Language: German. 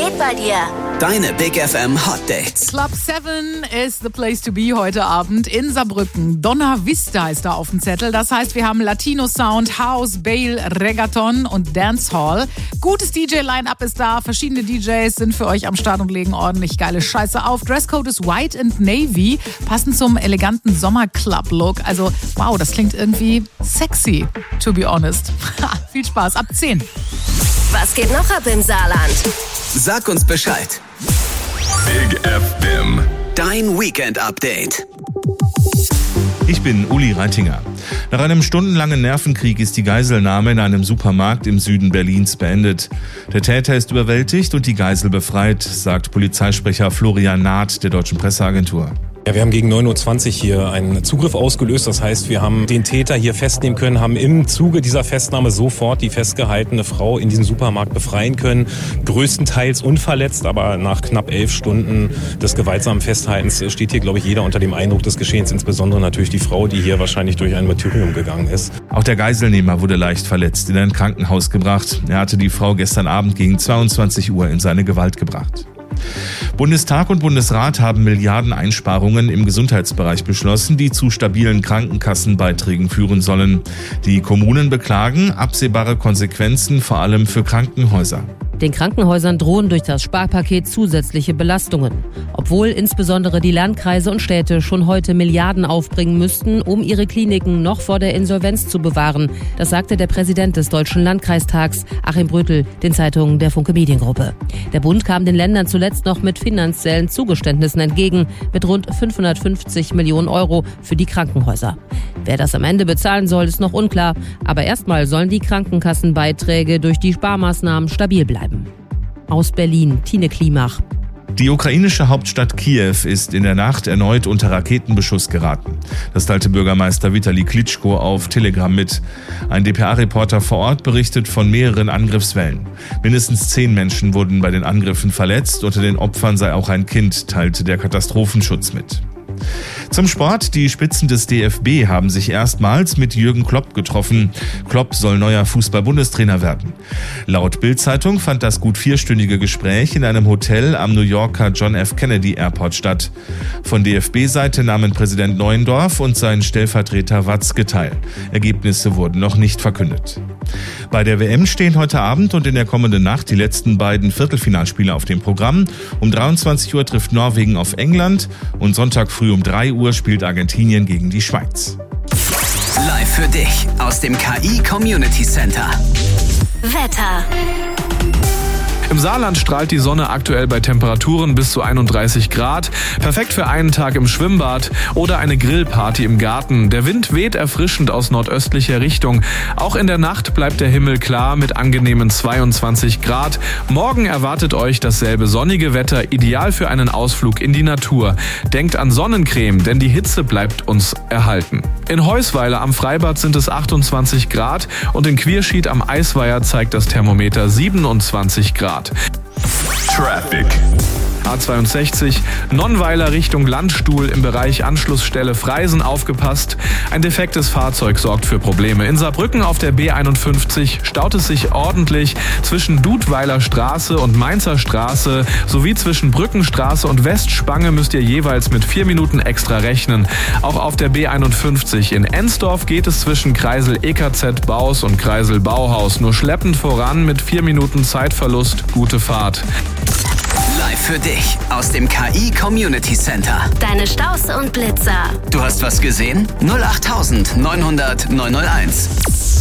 geht bei dir? Deine Big FM Hot Dates. Club 7 is the place to be heute Abend in Saarbrücken. Donna Vista ist da auf dem Zettel. Das heißt, wir haben Latino Sound, House, Bale, Reggaeton und Dancehall. Gutes DJ-Line-Up ist da. Verschiedene DJs sind für euch am Start und legen ordentlich geile Scheiße auf. Dresscode ist White and Navy, passend zum eleganten Sommerclub-Look. Also, wow, das klingt irgendwie sexy, to be honest. Viel Spaß, ab 10. Was geht noch ab im Saarland? Sag uns Bescheid. Big FM. Dein Weekend-Update. Ich bin Uli Reitinger. Nach einem stundenlangen Nervenkrieg ist die Geiselnahme in einem Supermarkt im Süden Berlins beendet. Der Täter ist überwältigt und die Geisel befreit, sagt Polizeisprecher Florian Naht der Deutschen Presseagentur. Ja, wir haben gegen 9.20 Uhr hier einen Zugriff ausgelöst. Das heißt, wir haben den Täter hier festnehmen können, haben im Zuge dieser Festnahme sofort die festgehaltene Frau in diesem Supermarkt befreien können. Größtenteils unverletzt, aber nach knapp 11 Stunden des gewaltsamen Festhaltens steht hier, glaube ich, jeder unter dem Eindruck des Geschehens. Insbesondere natürlich die Frau, die hier wahrscheinlich durch ein Martyrium gegangen ist. Auch der Geiselnehmer wurde leicht verletzt, in ein Krankenhaus gebracht. Er hatte die Frau gestern Abend gegen 22 Uhr in seine Gewalt gebracht. Bundestag und Bundesrat haben Milliardeneinsparungen im Gesundheitsbereich beschlossen, die zu stabilen Krankenkassenbeiträgen führen sollen. Die Kommunen beklagen absehbare Konsequenzen, vor allem für Krankenhäuser. Den Krankenhäusern drohen durch das Sparpaket zusätzliche Belastungen. Obwohl insbesondere die Landkreise und Städte schon heute Milliarden aufbringen müssten, um ihre Kliniken noch vor der Insolvenz zu bewahren. Das sagte der Präsident des Deutschen Landkreistags, Achim Brötel, den Zeitungen der Funke Mediengruppe. Der Bund kam den Ländern zuletzt noch mit finanziellen Zugeständnissen entgegen, mit rund 550 Millionen Euro für die Krankenhäuser. Wer das am Ende bezahlen soll, ist noch unklar. Aber erstmal sollen die Krankenkassenbeiträge durch die Sparmaßnahmen stabil bleiben. Aus Berlin, Tine Klimach. Die ukrainische Hauptstadt Kiew ist in der Nacht erneut unter Raketenbeschuss geraten. Das teilte Bürgermeister Vitali Klitschko auf Telegram mit. Ein dpa-Reporter vor Ort berichtet von mehreren Angriffswellen. Mindestens 10 Menschen wurden bei den Angriffen verletzt. Unter den Opfern sei auch ein Kind, teilte der Katastrophenschutz mit. Zum Sport. Die Spitzen des DFB haben sich erstmals mit Jürgen Klopp getroffen. Klopp soll neuer Fußball-Bundestrainer werden. Laut Bild-Zeitung fand das gut 4-stündige Gespräch in einem Hotel am New Yorker John F. Kennedy Airport statt. Von DFB-Seite nahmen Präsident Neuendorf und sein Stellvertreter Watzke teil. Ergebnisse wurden noch nicht verkündet. Bei der WM stehen heute Abend und in der kommenden Nacht die letzten beiden Viertelfinalspiele auf dem Programm. Um 23 Uhr trifft Norwegen auf England und Sonntag früh um 3 Uhr spielt Argentinien gegen die Schweiz. Live für dich aus dem KI Community Center. Wetter. Im Saarland strahlt die Sonne aktuell bei Temperaturen bis zu 31 Grad. Perfekt für einen Tag im Schwimmbad oder eine Grillparty im Garten. Der Wind weht erfrischend aus nordöstlicher Richtung. Auch in der Nacht bleibt der Himmel klar mit angenehmen 22 Grad. Morgen erwartet euch dasselbe sonnige Wetter, ideal für einen Ausflug in die Natur. Denkt an Sonnencreme, denn die Hitze bleibt uns erhalten. In Heusweiler am Freibad sind es 28 Grad und in Quierschied am Eisweiher zeigt das Thermometer 27 Grad. Traffic. A62, Nonnweiler Richtung Landstuhl im Bereich Anschlussstelle Freisen aufgepasst. Ein defektes Fahrzeug sorgt für Probleme. In Saarbrücken auf der B51 staut es sich ordentlich. Zwischen Dudweiler Straße und Mainzer Straße sowie zwischen Brückenstraße und Westspange müsst ihr jeweils mit 4 Minuten extra rechnen. Auch auf der B51 in Ensdorf geht es zwischen Kreisel EKZ Baus und Kreisel Bauhaus nur schleppend voran mit 4 Minuten Zeitverlust. Gute Fahrt. Live für dich aus dem KI Community Center. Deine Staus und Blitzer. Du hast was gesehen? 08900 901.